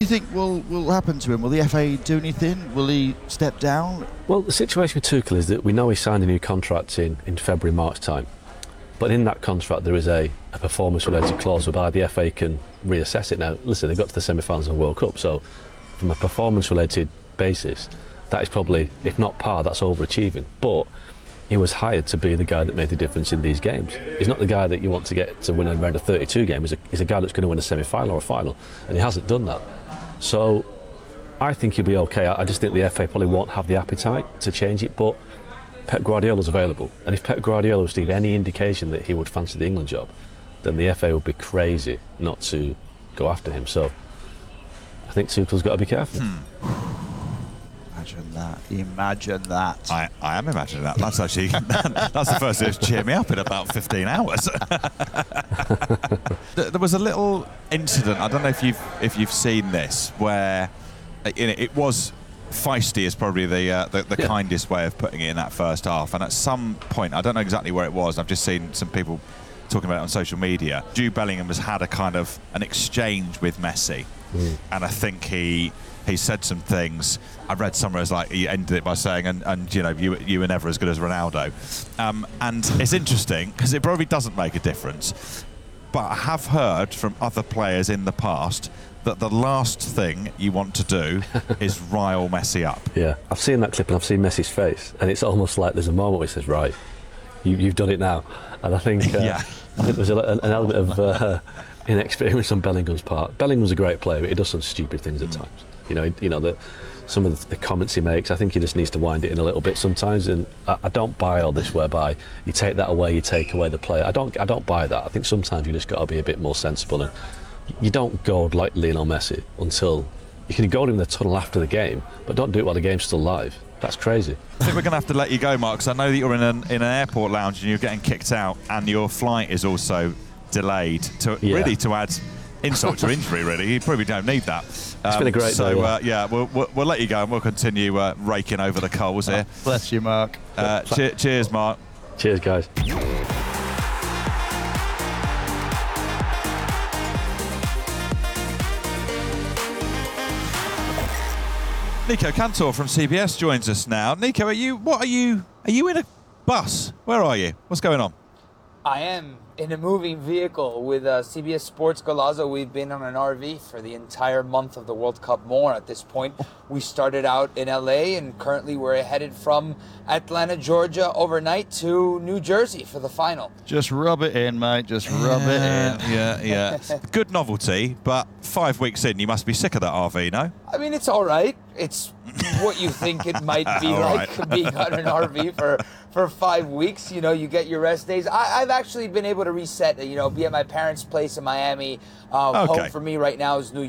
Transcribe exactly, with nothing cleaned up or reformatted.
think will will happen to him? Will the F A do anything? Will he step down? Well, the situation with Tuchel is that we know he signed a new contract in, in February, March time. But in that contract there is a, a performance-related clause whereby the F A can reassess it. Now, listen, they got to the semi-finals of the World Cup, so from a performance-related basis, that is probably, if not par, that's overachieving. But he was hired to be the guy that made the difference in these games. He's not the guy that you want to get to win a round of thirty-two game. He's a, he's a guy that's going to win a semi-final or a final, and he hasn't done that. So I think he'll be okay. I, I just think the F A probably won't have the appetite to change it, but Pep Guardiola's available, and if Pep Guardiola was to give any indication that he would fancy the England job, then the F A would be crazy not to go after him. So I think Tuchel's got to be careful. Hmm. Imagine that. Imagine that. I, I am imagining that. That's actually that's the first thing that's cheered me up in about fifteen hours. There was a little incident. I don't know if you've if you've seen this, where you know, it was. Feisty is probably the uh, the, the yeah. kindest way of putting it in that first half, and at some point, I don't know exactly where it was, I've just seen some people talking about it on social media. Jude Bellingham has had a kind of an exchange with Messi, mm. and I think he he said some things. I read somewhere as like he ended it by saying, and, and you know, you you were never as good as Ronaldo, um, and it's interesting because it probably doesn't make a difference, but I have heard from other players in the past that the last thing you want to do is rile Messi up. Yeah, I've seen that clip and I've seen Messi's face, and it's almost like there's a moment where he says, right, you, you've done it now. And I think, uh, yeah. I think there's a, an element of uh, inexperience on Bellingham's part. Bellingham's a great player, but he does some stupid things at times. You know, you know the, some of the, the comments he makes, I think he just needs to wind it in a little bit sometimes, and I, I don't buy all this whereby you take that away, you take away the player. I don't, I don't buy that. I think sometimes you just got to be a bit more sensible, and you don't goad like Lionel Messi until you can goad him in the tunnel after the game, but don't do it while the game's still live. That's crazy. I think we're going to have to let you go, Mark, because I know that you're in an, in an airport lounge and you're getting kicked out, and your flight is also delayed to yeah. really to add insult to injury. Really, you probably don't need that. Um, it's been a great so, day. So uh, yeah, we'll, we'll, we'll let you go and we'll continue uh, raking over the coals here. Bless you, Mark. Uh, che- cheers, Mark. Cheers, guys. Nico Cantor from C B S joins us now. Nico, are you? What are you? Are you in a bus? Where are you? What's going on? I am in a moving vehicle with uh, C B S Sports Golazo. We've been on an R V for the entire month of the World Cup. More at this point. We started out in L A and currently we're headed from Atlanta, Georgia, overnight to New Jersey for the final. Just rub it in, mate. Just rub yeah, it in. Yeah, yeah. Good novelty, but five weeks in, you must be sick of that R V, no? I mean, it's all right. It's what you think it might be like right. being on an R V for, for five weeks. You know, you get your rest days. I, I've actually been able to reset, you know, be at my parents' place in Miami. Um, okay. Home for me right now is New